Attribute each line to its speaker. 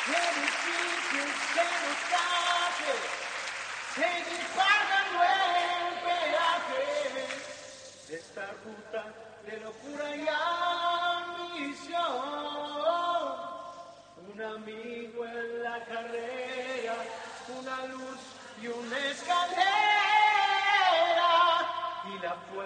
Speaker 1: Qué difícil se nos hace seguir pagando el peaje de esta ruta de locura y ambición. Un amigo en la carrera, una luz y una escalera y la fuerza.